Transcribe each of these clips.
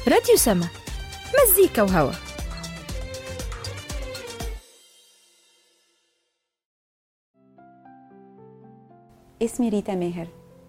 راديو سما، مزيكا وهوا. اسمي ريتا ماهر.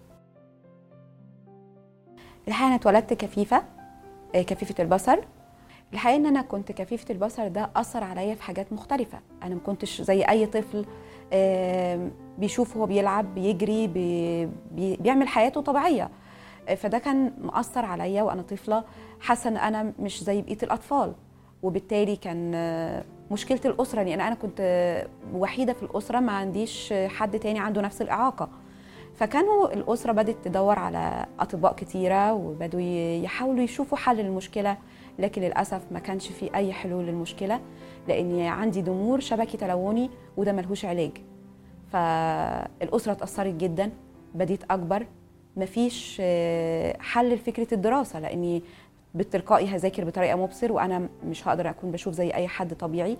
الحقيقة أنا اتولدت كفيفة البصر. الحقيقة إن أنا كنت كفيفة البصر، ده أثر عليا في حاجات مختلفة. أنا ما كنتش زي أي طفل بيشوف هو بيلعب بيجري بيعمل حياته طبيعية، فده كان مؤثر عليا وأنا طفلة، حاسة إن أنا مش زي بقية الأطفال. وبالتالي كان مشكلة الأسرة، لأن أنا كنت وحيدة في الأسرة، ما عنديش حد تاني عنده نفس الإعاقة. فكانوا الأسرة بدأت تدور على أطباء كتيرة، وبدوا يحاولوا يشوفوا حل للمشكلة، لكن للأسف ما كانش في أي حلول للمشكلة، لأني عندي ضمور شبكي تلوني وده ملهوش علاج. فالأسرة اتأثرت جدا، بديت أكبر، مفيش حل لفكرة الدراسة، لأني بالتلقائي هذاكر بطريقة مبصر، وأنا مش هقدر أكون بشوف زي أي حد طبيعي.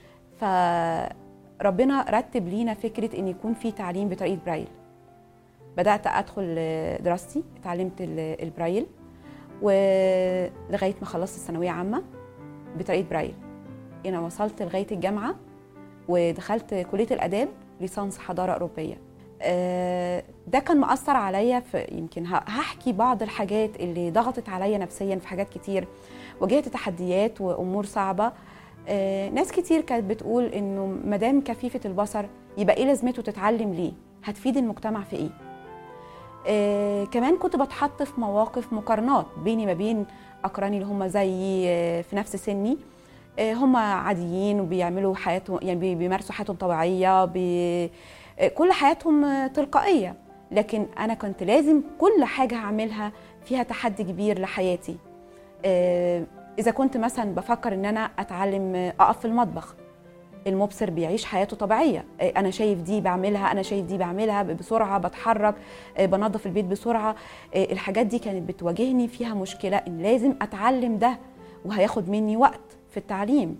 فربنا رتب لينا فكرة أن يكون في تعليم بطريقة برايل. بدأت أدخل دراستي، اتعلمت البرايل، ولغاية ما خلصت الثانوية عامة بطريقة برايل. أنا وصلت لغاية الجامعة ودخلت كلية الآداب ليسانس حضارة أوروبية. ده كان مؤثر عليا، يمكن هحكي بعض الحاجات اللي ضغطت عليا نفسيا في حاجات كتير. واجهت تحديات وأمور صعبة. ناس كتير كانت بتقول إنه مدام كفيفة البصر يبقى إيه لازمته تتعلم ليه؟ هتفيد المجتمع في إيه؟ كمان كنت بتحط في مواقف مقارنات بيني ما بين أقراني اللي هم زيي في نفس سني. هم عاديين وبيعملوا حياتهم، يعني بيمارسوا حياتهم طبيعية، كل حياتهم تلقائية، لكن أنا كنت لازم كل حاجة هعملها فيها تحدي كبير لحياتي. إذا كنت مثلا بفكر إن أنا أتعلم أقف في المطبخ، المبصر بيعيش حياته طبيعية، أنا شايف دي بعملها، أنا شايف دي بعملها بسرعة، بتحرك، بنظف البيت بسرعة. الحاجات دي كانت بتواجهني فيها مشكلة، إن لازم أتعلم ده وهياخد مني وقت في التعليم.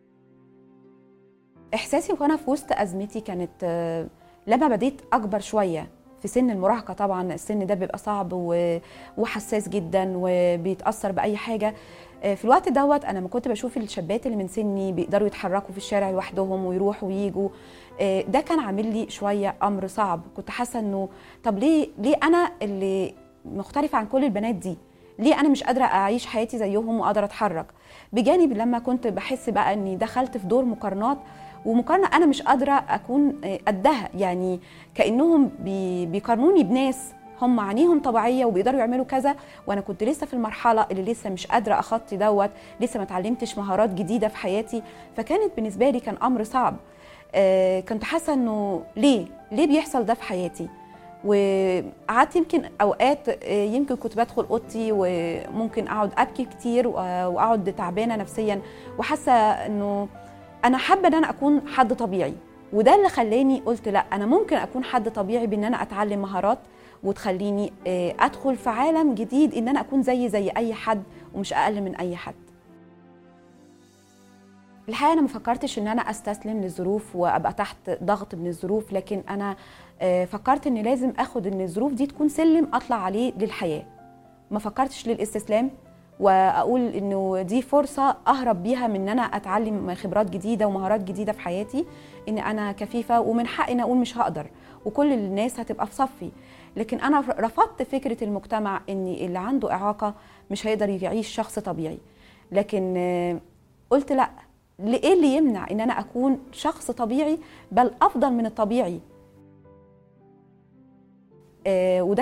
إحساسي وأنا في وسط أزمتي كانت لما بديت أكبر شوية في سن المراهقة. طبعا السن ده بيبقى صعب وحساس جدا وبيتأثر بأي حاجة. في الوقت دوت أنا ما كنت بشوف الشابات اللي من سني بيقدروا يتحركوا في الشارع لوحدهم ويروحوا ويجوا. ده كان عامل لي شوية أمر صعب. كنت حاسة إنه طب ليه أنا اللي مختلفة عن كل البنات دي؟ ليه أنا مش قادرة أعيش حياتي زيهم وأقدر أتحرك؟ بجانب لما كنت بحس بقى إني دخلت في دور مقارنات، ومقارنة أنا مش قادرة أكون قدها، يعني كأنهم بيقارنوني بناس هم عينيهم طبيعية وبيقدروا يعملوا كذا، وأنا كنت لسه في المرحلة اللي لسه مش قادرة أخطي دوت، لسه ما اتعلمتش مهارات جديدة في حياتي. فكانت بالنسبة لي كان أمر صعب. كنت حاسة إنه ليه بيحصل ده في حياتي. وقعدت يمكن أوقات يمكن كنت بدخل أوضتي وممكن أقعد أبكي كتير وأقعد تعبانة نفسيا، وحاسة إنه أنا حابة إن أنا أكون حد طبيعي. وده اللي خلاني قلت لا، أنا ممكن أكون حد طبيعي بإن أنا أتعلم مهارات وتخليني أدخل في عالم جديد، إن أنا أكون زي أي حد ومش أقل من أي حد. الحقيقة أنا ما فكرتش إن أنا أستسلم للظروف وأبقى تحت ضغط من الظروف، لكن أنا فكرت إن لازم أخد إن الظروف دي تكون سلم أطلع عليه للحياة. ما فكرتش للاستسلام وأقول إنه دي فرصة أهرب بيها من إن أنا أتعلم خبرات جديدة ومهارات جديدة في حياتي، إن أنا كفيفة ومن حقي إن أقول مش هقدر وكل الناس هتبقى في صفي. لكن أنا رفضت فكرة المجتمع إن اللي عنده إعاقة مش هيقدر يعيش شخص طبيعي. لكن قلت لأ، إيه اللي يمنع إن أنا أكون شخص طبيعي، بل أفضل من الطبيعي. وده